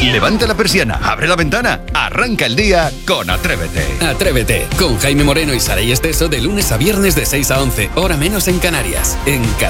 Levanta la persiana, abre la ventana, arranca el día con Atrévete. Atrévete, con Jaime Moreno y Saray Esteso de lunes a viernes de 6 a 11, hora menos en Canarias, en Canal